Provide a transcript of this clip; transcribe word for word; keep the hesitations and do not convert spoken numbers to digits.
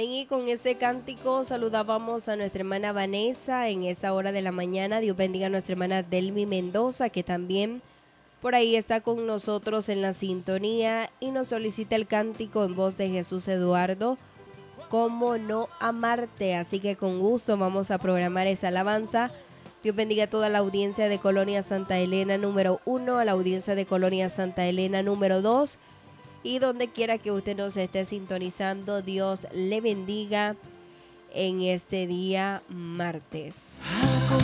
Amén. Y con ese cántico saludábamos a nuestra hermana Vanessa en esa hora de la mañana. Dios bendiga a nuestra hermana Delmi Mendoza, que también por ahí está con nosotros en la sintonía y nos solicita el cántico en voz de Jesús Eduardo, ¿Cómo no amarte? Así que con gusto vamos a programar esa alabanza. Dios bendiga a toda la audiencia de Colonia Santa Elena número uno, a la audiencia de Colonia Santa Elena número dos. Y donde quiera que usted nos esté sintonizando, Dios le bendiga en este día martes.